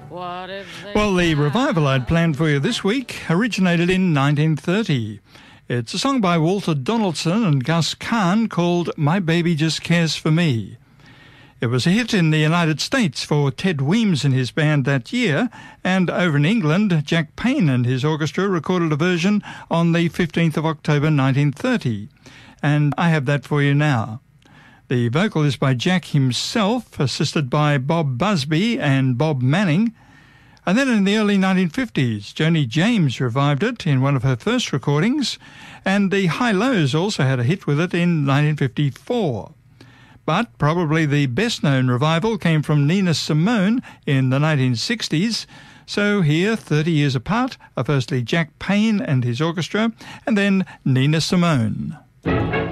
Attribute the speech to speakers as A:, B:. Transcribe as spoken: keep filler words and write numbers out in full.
A: Well, the revival I'd planned for you this week originated in nineteen thirty. It's a song by Walter Donaldson and Gus Kahn called My Baby Just Cares for Me. It was a hit in the United States for Ted Weems and his band that year, and over in England, Jack Payne and his orchestra recorded a version on the fifteenth of October nineteen thirty. And I have that for you now. The vocal is by Jack himself, assisted by Bob Busby and Bob Manning. And then in the early nineteen fifties, Joni James revived it in one of her first recordings, and the High Lows also had a hit with it in nineteen fifty-four. But probably the best-known revival came from Nina Simone in the nineteen sixties. So here, thirty years apart, are firstly Jack Payne and his orchestra, and then Nina Simone.